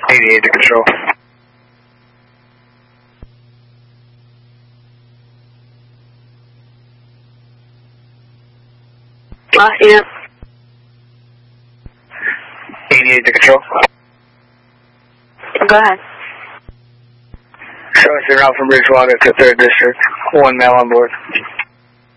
88 to control. Yeah. 88 to control. Go ahead. Showing us the route from Bridgewater to 3rd District. 1 male on board.